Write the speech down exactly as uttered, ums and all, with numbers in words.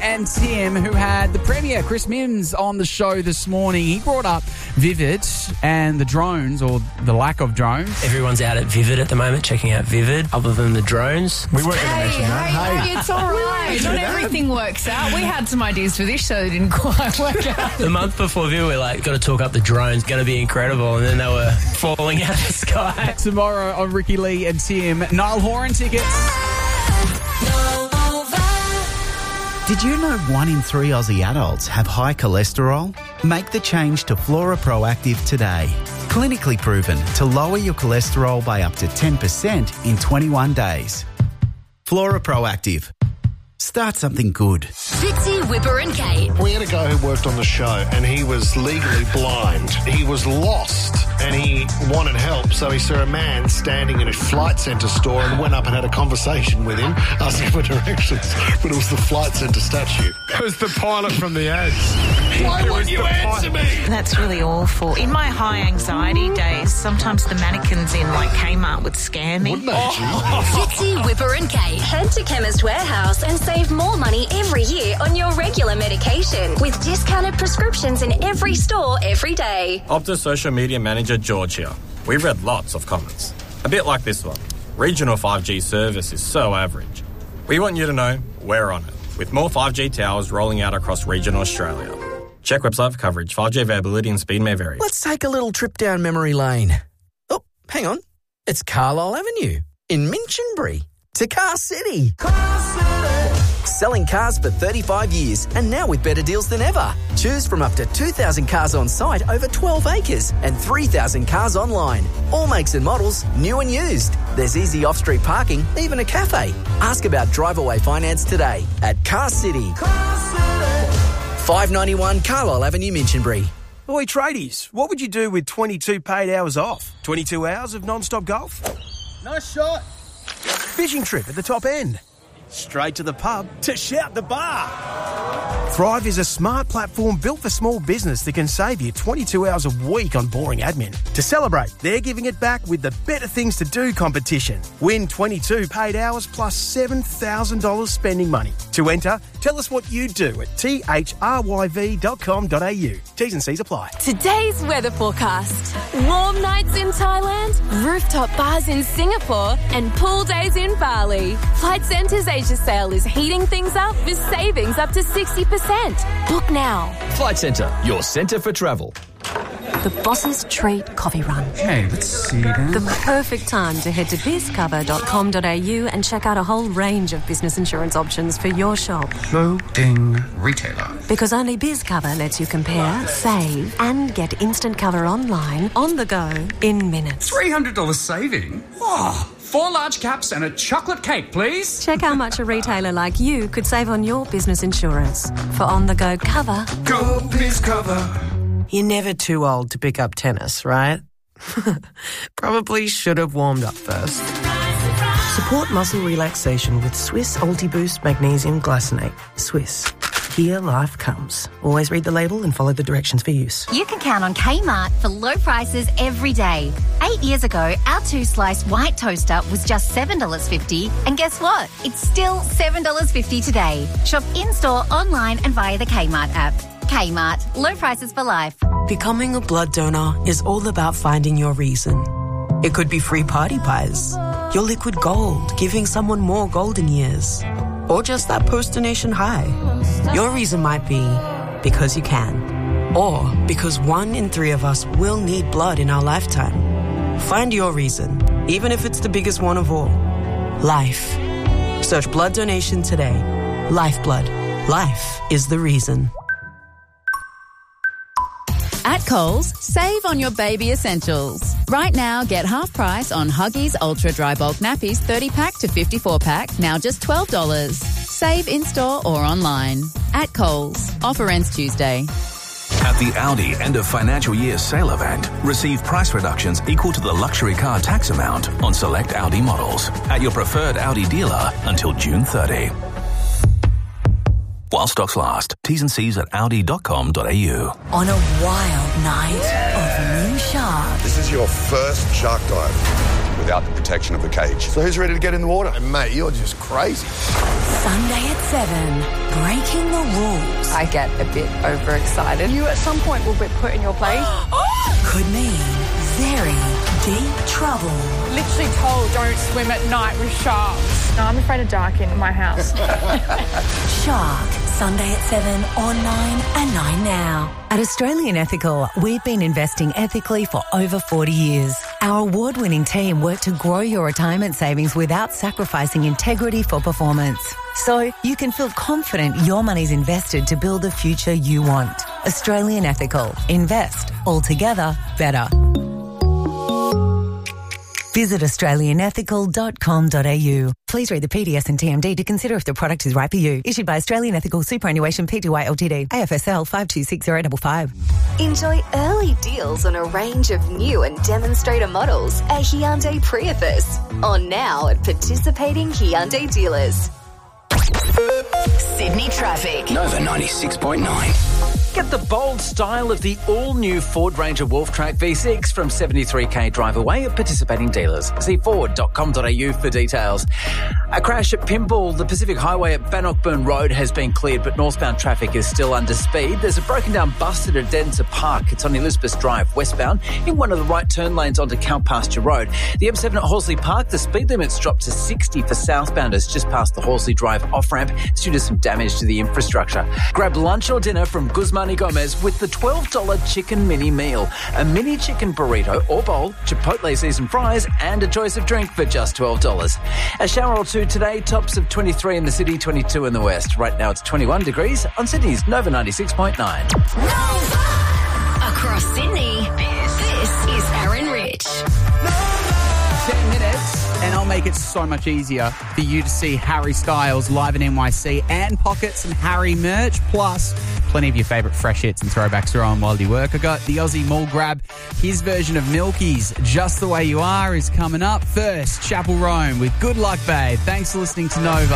and Tim, who had the Premier, Chris Mims, on the show this morning. He brought up Vivid and the drones, or the lack of drones. Everyone's out at Vivid at the moment, checking out Vivid, other than the drones. We weren't going to Hey, mention that. hey, Hey. it's all right. Not everything works out. We had some ideas for this show that didn't quite work out. The month before Vivid, we were like, got to talk up the drones, going to be incredible, and then they were falling out of the sky. Tomorrow on Ricky Lee and Tim, Niall Horan tickets. Did you know one in three Aussie adults have high cholesterol? Make the change to Flora Proactive today. Clinically proven to lower your cholesterol by up to ten percent in twenty-one days. Flora Proactive. Start something good. Fitzy, Whipper and Kate. We had a guy who worked on the show and he was legally blind. He was lost and he wanted help, so he saw a man standing in a Flight Centre store and went up and had a conversation with him, asking for directions. But it was the Flight Centre statue. It was the pilot from the ads. Why It won't was you the answer pi- me? That's really awful. In my high anxiety days, sometimes the mannequins in like Kmart would scare me. Wouldn't they, G? Fitzy, Whipper and Kate. Head to Chemist Warehouse and save more money every year on your regular medication with discounted prescriptions in every store every day. Optus Social Media Manager George here. We've read lots of comments. A bit like this one. Regional five G service is so average. We want you to know we're on it, with more five G towers rolling out across regional Australia. Check website for coverage. five G availability and speed may vary. Let's take a little trip down memory lane. Oh, hang on. It's Carlisle Avenue in Minchinbury to Car City. Car City. Selling cars for thirty-five years and now with better deals than ever. Choose from up to two thousand cars on site over twelve acres and three thousand cars online. All makes and models, new and used. There's easy off-street parking, even a cafe. Ask about drive-away finance today at Car City. Car City. five ninety-one Carlisle Avenue, Minchinbury. Oi, tradies, what would you do with twenty-two paid hours off? twenty-two hours of non-stop golf? Nice shot. Fishing trip at the top end? Straight to the pub to shout the bar. Thrive is a smart platform built for small business that can save you twenty-two hours a week on boring admin. To celebrate, they're giving it back with the Better Things to Do competition. Win twenty-two paid hours plus seven thousand dollars spending money. To enter, tell us what you do at t h r y v dot com dot a u. T's and C's apply. Today's weather forecast. Warm nights in Thailand, rooftop bars in Singapore, and pool days in Bali. Flight Centre's Asia sale is heating things up with savings up to sixty percent. Book now. Flight Centre, your centre for travel. The Boss's Treat Coffee Run. Okay, let's see then. The perfect time to head to biz cover dot com dot a u and check out a whole range of business insurance options for your shop. Loading retailer. Because only BizCover lets you compare, save, and get instant cover online, on the go, in minutes. three hundred dollars saving? Oh, four large caps and a chocolate cake, please. Check how much a retailer like you could save on your business insurance. For on-the-go cover. Go BizCover. You're never too old to pick up tennis, right? Probably should have warmed up first. Support muscle relaxation with Swiss Ultiboost Magnesium Glycinate. Swiss. Here life comes. Always read the label and follow the directions for use. You can count on Kmart for low prices every day. Eight years ago, our two-slice white toaster was just seven dollars fifty. And guess what? It's still seven dollars fifty today. Shop in-store, online and via the Kmart app. Kmart. Low prices for life. Becoming a blood donor is all about finding your reason. It could be free party pies, your liquid gold, giving someone more golden years, or just that post-donation high. Your reason might be because you can, or because one in three of us will need blood in our lifetime. Find your reason, even if it's the biggest one of all. Life. Search blood donation today. Lifeblood. Life is the reason. At Coles, save on your baby essentials. Right now, get half price on Huggies Ultra Dry Bulk Nappies thirty pack to fifty-four pack, now just twelve dollars. Save in-store or online. At Coles. Offer ends Tuesday. At the Audi end of financial year sale event, receive price reductions equal to the luxury car tax amount on select Audi models at your preferred Audi dealer until June thirtieth. While stocks last. T's and C's at audi dot com dot a u. On a wild night of new sharks. This is your first shark dive without the protection of a cage. So who's ready to get in the water? And mate, you're just crazy. Sunday at seven, breaking the I get a bit overexcited. You at some point will be put in your place. Could mean very deep trouble. Literally told don't swim at night with sharks. No, I'm afraid of dark in my house. Shark, Sunday at seven on nine and nine now. At Australian Ethical, we've been investing ethically for over forty years. Our award-winning team work to grow your retirement savings without sacrificing integrity for performance. So you can feel confident your money's invested to build the future you want. Australian Ethical. Invest. Altogether better. Visit australian ethical dot com dot a u. Please read the P D S and T M D to consider if the product is right for you. Issued by Australian Ethical Superannuation Pty Ltd. A F S L five two six zero five five. Enjoy early deals on a range of new and demonstrator models at Hyundai Prius. On now at participating Hyundai dealers. Sydney traffic. Nova ninety-six point nine. Get the bold style of the all-new Ford Ranger Wolf Track V six from seventy-three k drive away at participating dealers. See ford dot com dot a u for details. A crash at Pymble. The Pacific Highway at Bannockburn Road has been cleared, but northbound traffic is still under speed. There's a broken down bus at Adenza Park. It's on Elizabeth Drive westbound in one of the right turn lanes onto Cowpasture Road. The M seven at Horsley Park, the speed limit's dropped to sixty for southbounders just past the Horsley Drive off-ramp due to some damage to the infrastructure. Grab lunch or dinner from Guzman Gomez with the twelve dollars chicken mini meal. A mini chicken burrito or bowl, Chipotle seasoned fries and a choice of drink for just twelve dollars. A shower or two today, tops of twenty-three in the city, twenty-two in the west. Right now it's twenty-one degrees on Sydney's Nova ninety-six point nine. Across Sydney, this, this is Aaron Rich. ten minutes and I'll make it so much easier for you to see Harry Styles live in N Y C and pocket some Harry merch, plus plenty of your favourite fresh hits and throwbacks are on while you work. I got the Aussie Mall Grab. His version of Milky's Just the Way You Are is coming up. First, Chapel Rome with Good Luck Babe. Thanks for listening to Nova.